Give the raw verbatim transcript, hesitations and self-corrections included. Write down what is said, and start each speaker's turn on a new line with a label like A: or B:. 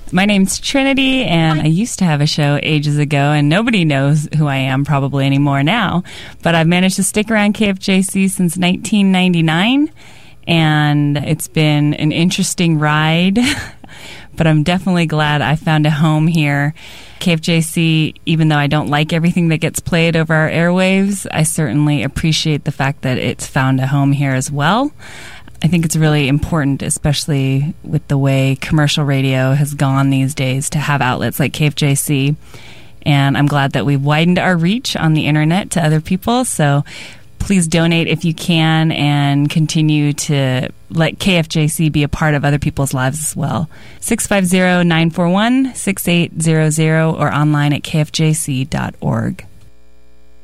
A: My name's Trinity, and I used to have a show ages ago, and nobody knows who I am probably anymore now. But I've managed to stick around K F J C since nineteen ninety-nine, and it's been an interesting ride. But I'm definitely glad I found a home here. K F J C, even though I don't like everything that gets played over our airwaves, I certainly appreciate the fact that it's found a home here as well. I think it's really important, especially with the way commercial radio has gone these days, to have outlets like K F J C. And I'm glad that we've widened our reach on the internet to other people. So please donate if you can and continue to let K F J C be a part of other people's lives as well. six five zero, nine four one, six eight zero zero or online at k f j c dot org.